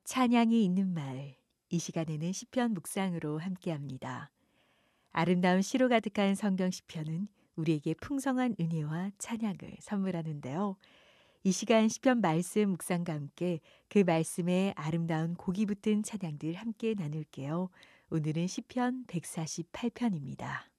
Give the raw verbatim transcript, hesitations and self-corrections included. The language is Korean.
찬양이 있는 마을. 이 시간에는 시편 묵상으로 함께합니다. 아름다운 시로 가득한 성경 시편은 우리에게 풍성한 은혜와 찬양을 선물하는데요. 이 시간 시편 말씀 묵상과 함께 그 말씀에 아름다운 곡이 붙은 찬양들 함께 나눌게요. 오늘은 시편 백사십팔 편입니다.